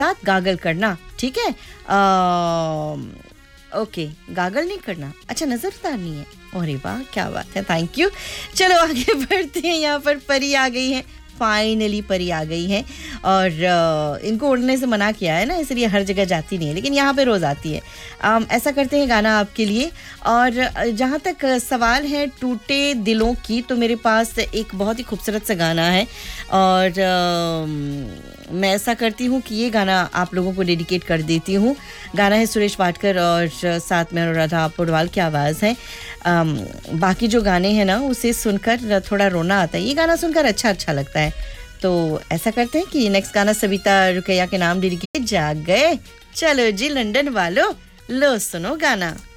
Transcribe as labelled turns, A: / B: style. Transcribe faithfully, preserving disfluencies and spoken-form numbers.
A: साथ गागल करना, ठीक है? ओके, गागल नहीं करना, अच्छा नजर उतारनी है। अरे वाह, क्या बात है, थैंक यू। चलो आगे बढ़ते हैं। यहाँ पर परी आ गई है, फाइनली परी आ गई है और uh, इनको उड़ने से मना किया है ना, इसलिए हर जगह जाती नहीं है, लेकिन यहाँ पे रोज आती है। um, ऐसा करते हैं गाना आपके लिए। और जहाँ तक सवाल है टूटे दिलों की, तो मेरे पास एक बहुत ही खूबसूरत सा गाना है और uh, मैं ऐसा करती हूँ कि ये गाना आप लोगों को डेडिकेट कर देती हूँ। गाना है सुरेश वाडकर और साथ में अनुराधा पौडवाल की आवाज़ है। um, बाकी जो गाने हैं ना, उसे सुनकर थोड़ा रोना आता है, ये गाना सुनकर अच्छा अच्छा लगता है। तो ऐसा करते हैं कि नेक्स्ट गाना सविता रुकैया के नाम डेडिकेट। जाग गए, चलो जी लंदन वालों, लो सुनो गाना।